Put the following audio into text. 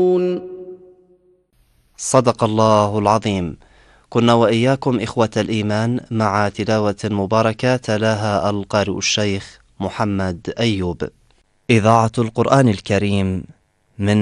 صدق الله العظيم. كنا وإياكم إخوة الإيمان مع تلاوة مباركة تلاها القارئ الشيخ محمد أيوب. إذاعة القرآن الكريم من